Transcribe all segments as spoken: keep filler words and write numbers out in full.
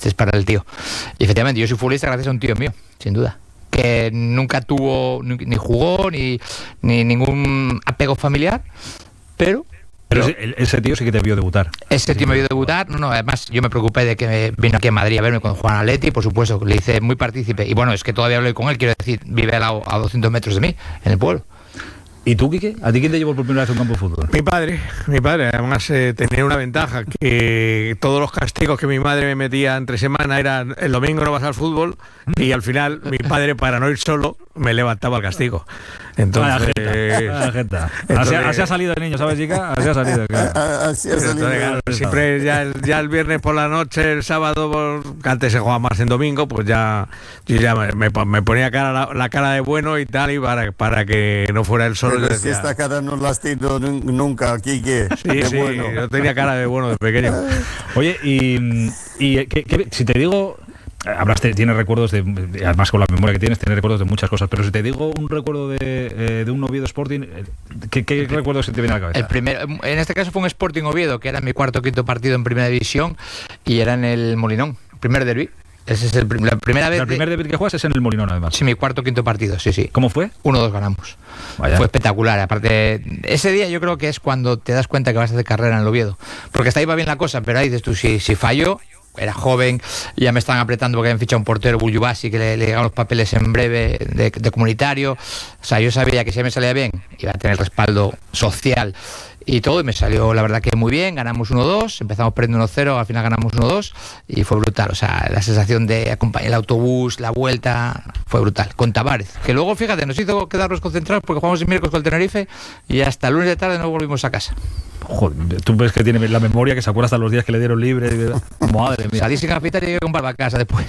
este es para el tío. Y efectivamente, yo soy futbolista gracias a un tío mío, sin duda, que nunca tuvo, ni jugó, ni, ni ningún apego familiar, pero... Pero ese, ese tío sí que te vio debutar. Ese tío me vio debutar, no, no, además yo me preocupé de que vino aquí a Madrid a verme cuando jugaba en Atleti, por supuesto, le hice muy partícipe, y bueno, es que todavía hablé con él, quiero decir, vive a, a doscientos metros de mí, en el pueblo. ¿Y tú, Quique? ¿A ti quién te llevó por primera vez a un campo de fútbol? Mi padre, mi padre, además eh, tenía una ventaja, que todos los castigos que mi madre me metía entre semana eran el domingo no vas al fútbol, y al final mi padre, para no ir solo, me levantaba el castigo. Entonces, vaya jeta, así, así ha salido el niño, ¿sabes, chica? Así ha salido, claro. Así ha salido. Entonces, claro, siempre ya, ya el viernes por la noche, el sábado, por, que antes se jugaba más en domingo, pues ya yo ya me, me ponía cara, la, la cara de bueno y tal, y para, para que no fuera el solo. Pero si esta cara no la has tenido nunca, Quique. Sí, sí, bueno. Yo tenía cara de bueno de pequeño. Oye, y, y ¿qué, qué, si te digo... Hablaste, tienes recuerdos de, además con la memoria que tienes, tienes recuerdos de muchas cosas, pero si te digo un recuerdo de, eh, de un Oviedo Sporting, ¿qué, qué recuerdos se te viene a la cabeza? El primer, en este caso fue un Sporting Oviedo, que era mi cuarto o quinto partido en primera división, y era en el Molinón, primer derbi. Ese es el, la primera vez. El primer derbi que juegas es en el Molinón, además. Sí, mi cuarto o quinto partido, sí, sí. ¿Cómo fue? uno dos ganamos. Vaya. Fue espectacular. Aparte, ese día yo creo que es cuando te das cuenta que vas a hacer carrera en el Oviedo. Porque hasta ahí va bien la cosa, pero ahí dices tú, si, si fallo, era joven, ya me estaban apretando porque habían fichado un portero, Buljubasi, que le, le llegaban los papeles en breve de, de comunitario. O sea, yo sabía que si me salía bien, iba a tener respaldo social y todo, y me salió la verdad que muy bien. Ganamos uno dos, empezamos perdiendo uno cero, al final ganamos uno dos y fue brutal. O sea, la sensación de acompañar el autobús, la vuelta, fue brutal. Con Tavares, que luego, fíjate, nos hizo quedarnos concentrados porque jugamos el miércoles con el Tenerife y hasta el lunes de tarde no volvimos a casa. Joder, tú ves que tiene la memoria, que se acuerda hasta los días que le dieron libre. Madre mía. Salí sin capital y llegué con barba a casa después.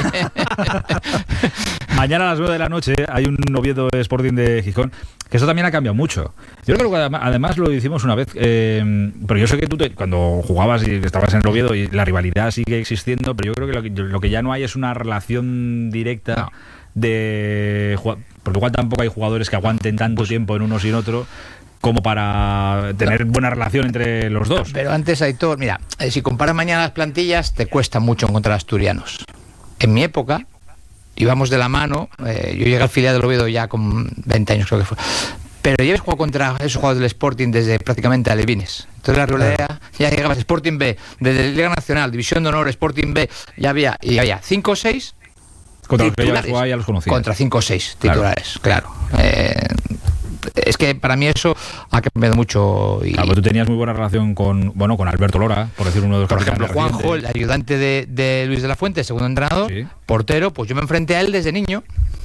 Mañana a las nueve de la noche hay un Oviedo Sporting de Gijón, que eso también ha cambiado mucho. Yo creo que además lo hicimos una vez, eh, pero yo sé que tú te, cuando jugabas y estabas en el Oviedo y la rivalidad sigue existiendo, pero yo creo que lo que, lo que ya no hay es una relación directa no. de... Porque igual tampoco hay jugadores que aguanten tanto pues, tiempo en unos y en otro como para tener buena relación entre los dos. Pero antes, Aitor, mira, eh, si comparas mañana las plantillas, te cuesta mucho encontrar asturianos. En mi época, íbamos de la mano, eh, yo llegué al filial del Oviedo ya con veinte años, creo que fue. Pero yo he jugado contra esos jugadores del Sporting desde prácticamente alevines. Entonces la rivalidad, ya llegabas Sporting B, desde Liga Nacional, División de Honor, Sporting B, ya había, y había cinco o seis contra los que ya jugaba, ya los conocía. Contra cinco o seis titulares, claro. claro. Eh, es que para mí eso ha cambiado mucho. Y... Claro, tú tenías muy buena relación con, bueno, con Alberto Lora, por decir uno de los Por ejemplo, Juanjo, el ayudante de, de Luis de la Fuente, segundo entrenador, sí. portero, pues yo me enfrenté a él desde niño.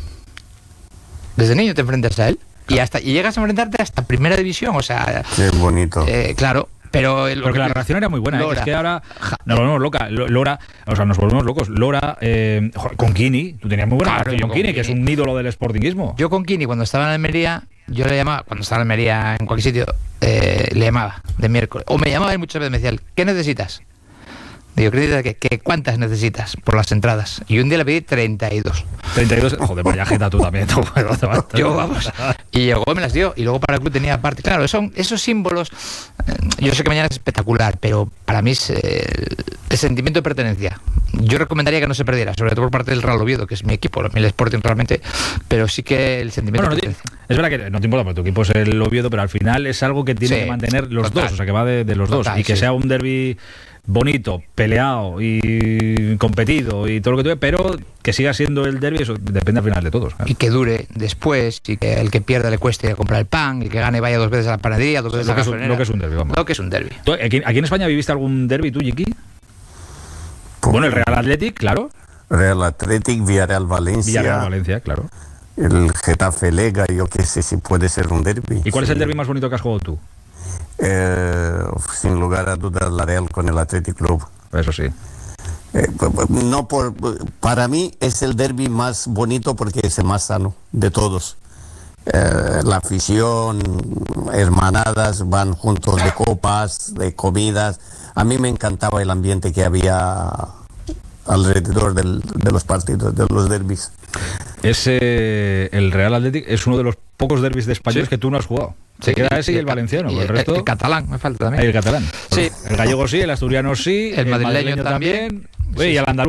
Desde niño te enfrentas a él. Y hasta y llegas a enfrentarte hasta primera división, o sea... Qué bonito. Eh, claro, pero... El, Porque la relación era muy buena, ¿eh? Es que ahora nos volvemos loca. Lora, o sea, nos volvemos locos. Lora, eh, con Kini, tú tenías muy buena claro, relación con Kini, que es un ídolo del sportinguismo. Yo con Kini, cuando estaba en Almería, yo le llamaba, cuando estaba en Almería, en cualquier sitio, eh, le llamaba de miércoles. O me llamaba y muchas veces me decía, ¿qué necesitas? Digo, ¿qué, qué, ¿cuántas necesitas por las entradas? Y un día le pedí treinta y dos. treinta y dos, joder, vaya jeta tú también. Tú, yo, vamos, y llegó, me las dio. Y luego para el club tenía aparte. Claro, son esos símbolos. Eh, yo sé que mañana es espectacular, pero para mí es eh, el sentimiento de pertenencia. Yo recomendaría que no se perdiera, sobre todo por parte del Real Oviedo, que es mi equipo, el Sporting realmente, pero sí que el sentimiento bueno, de no pertenencia. Es verdad que no te importa, porque tu equipo es el Oviedo, pero al final es algo que tiene sí, que mantener los total, dos, o sea, que va de, de los total, dos. Y que sí. sea un derbi bonito, peleado y competido y todo lo que tuve, pero que siga siendo el derbi, eso depende al final de todos. Claro. Y que dure después, y que el que pierda le cueste ir a comprar el pan, y que gane vaya dos veces a la panadería, dos veces lo a la gasolinera. Lo que es un derbi, vamos. Lo que es un derbi. ¿Aquí, aquí en España viviste algún derbi tú, Yiki? Bueno, el Real Athletic, claro. Real Athletic, Villarreal Valencia. Villarreal Valencia, claro. El Getafe Lega, yo qué sé si puede ser un derbi. ¿Y cuál sí. es el derbi más bonito que has jugado tú? Eh, sin lugar a dudas, la Real con el Athletic Club. Eso sí. Eh, no por, para mí es el derbi más bonito porque es el más sano de todos. Eh, la afición, hermanadas, van juntos de copas, de comidas. A mí me encantaba el ambiente que había alrededor del, de los partidos, de los derbis. Ese, el Real Athletic es uno de los pocos derbis de españoles sí. que tú no has jugado. Se sí, queda ese y, y el, el valenciano. Y el, resto, el catalán, me falta también. El catalán. Sí. El gallego sí, el asturiano sí, el, el madrileño, madrileño también. también. Sí, y el andaluz.